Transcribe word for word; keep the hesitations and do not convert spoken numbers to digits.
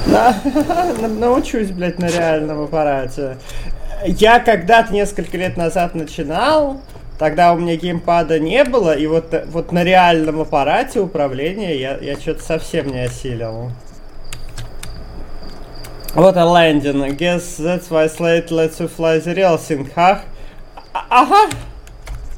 Да, научусь, блядь, на реальном аппарате. Я когда-то несколько лет назад начинал, тогда у меня геймпада не было, и вот, вот на реальном аппарате управления я, я что-то совсем не осилил. Вот a landing. I guess that's why Slate lets you fly the real thing, huh? Ага.